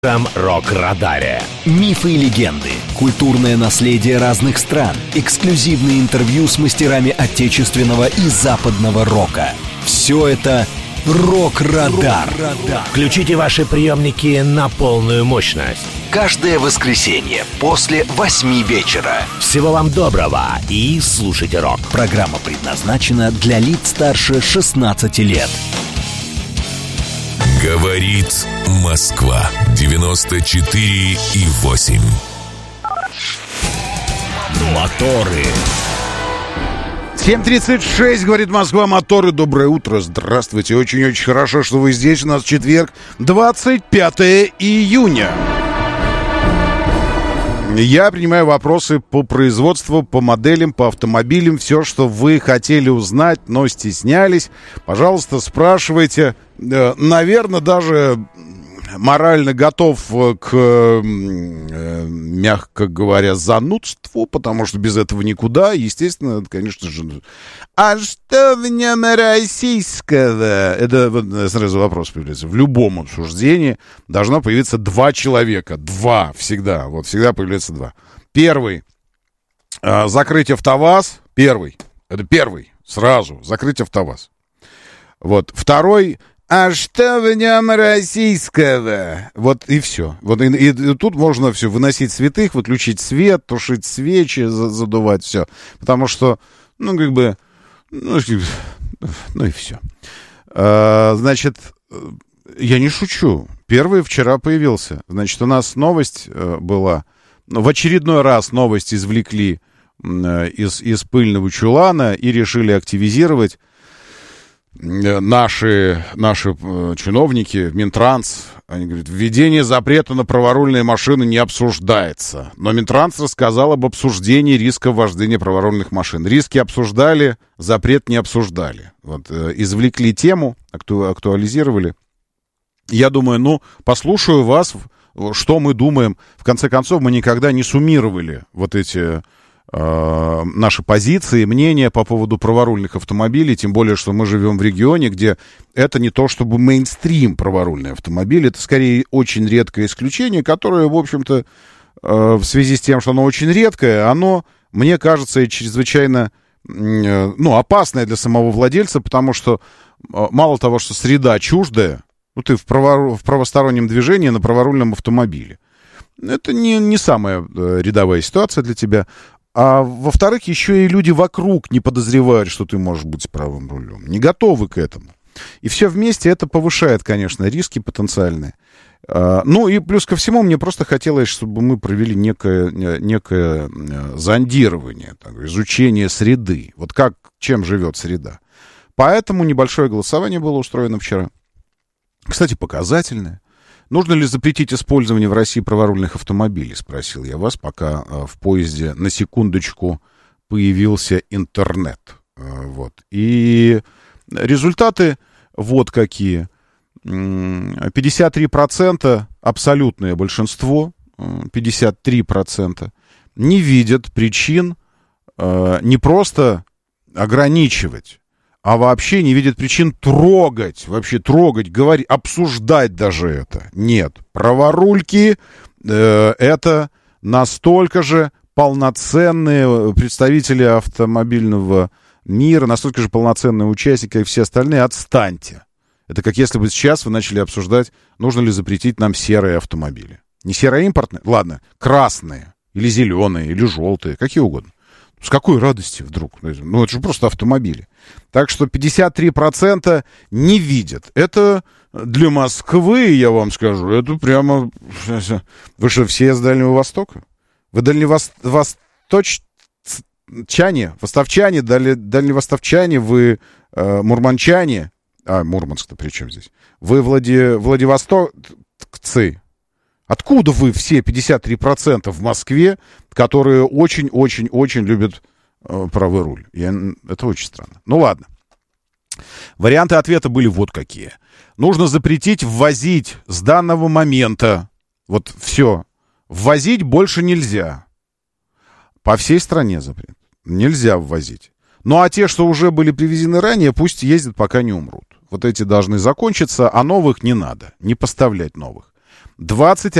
Рок-радаре. Мифы и легенды, культурное наследие разных стран, эксклюзивные интервью с мастерами отечественного и западного рока. Все это Рок-радар. Включите ваши приемники на полную мощность. Каждое воскресенье после 8 вечера. Всего вам доброго и слушайте рок. Программа предназначена для лиц старше 16 лет. Говорит Москва 94,8. Моторы. 7:36, говорит Москва, моторы. Доброе утро, здравствуйте. Очень-очень хорошо, что вы здесь. У нас четверг, 25 июня. Я принимаю вопросы по производству, по моделям, по автомобилям. Все, что вы хотели узнать, но стеснялись, пожалуйста, спрашивайте. Наверное, даже морально готов к, мягко говоря, занудству, потому что без этого никуда. Естественно, конечно же. А что в нем российского? Это вот сразу вопрос появляется. В любом обсуждении должно появиться два человека. Два всегда. Вот всегда появляется два. Первый. Закрыть АвтоВАЗ. Первый. Это первый. Сразу. Закрыть АвтоВАЗ. Вот. Второй. А что в нем российского? Вот и все. Вот и тут можно все выносить святых, выключить свет, тушить свечи, задувать все. Потому что, ну, как бы, ну и все. Значит, я не шучу. Первый вчера появился. Значит, у нас новость была. В очередной раз новость извлекли из пыльного чулана и решили активизировать. Наши чиновники, Минтранс, они говорят, введение запрета на праворульные машины не обсуждается. Но Минтранс рассказал об обсуждении риска вождения праворульных машин. Риски обсуждали, запрет не обсуждали. Вот, извлекли тему, актуализировали. Я думаю, послушаю вас, что мы думаем. В конце концов, мы никогда не суммировали вот эти... наши позиции, мнения по поводу праворульных автомобилей, тем более, что мы живем в регионе, где это не то чтобы мейнстрим праворульные автомобили, это скорее очень редкое исключение, которое, в общем-то, в связи с тем, что оно очень редкое, оно, мне кажется, чрезвычайно опасное для самого владельца, потому что мало того, что среда чуждая, ты в правостороннем движении на праворульном автомобиле. Это не самая рядовая ситуация для тебя. А во-вторых, еще и люди вокруг не подозревают, что ты можешь быть с правым рулем. Не готовы к этому. И все вместе это повышает, конечно, риски потенциальные. И плюс ко всему, мне просто хотелось, чтобы мы провели некое зондирование, изучение среды. Вот чем живет среда. Поэтому небольшое голосование было устроено вчера. Кстати, показательное. Нужно ли запретить использование в России праворульных автомобилей, спросил я вас, пока в поезде на секундочку появился интернет. Вот. И результаты вот какие. 53%, абсолютное большинство, 53% не видят причин не просто ограничивать, а вообще не видят причин трогать, говорить, обсуждать даже это. Нет, праворульки это настолько же полноценные представители автомобильного мира, настолько же полноценные участники, как и все остальные. Отстаньте. Это как если бы сейчас вы начали обсуждать, нужно ли запретить нам серые автомобили. Не сероимпортные, ладно, красные, или зеленые, или желтые, какие угодно. С какой радости вдруг? Это же просто автомобили. Так что 53% не видят. Это для Москвы, я вам скажу, это прямо... Вы что, все с Дальнего Востока? Вы дальневостовчане, дальневостовчане, вы мурманчане. Мурманск-то при чем здесь? Вы владивостокцы. Откуда вы все 53% в Москве, которые очень-очень-очень любят правый руль? Это очень странно. Ну ладно. Варианты ответа были вот какие. Нужно запретить ввозить с данного момента. Вот все. Ввозить больше нельзя. По всей стране запрет. Нельзя ввозить. Ну а те, что уже были привезены ранее, пусть ездят, пока не умрут. Вот эти должны закончиться, а новых не надо. Не поставлять новых. 20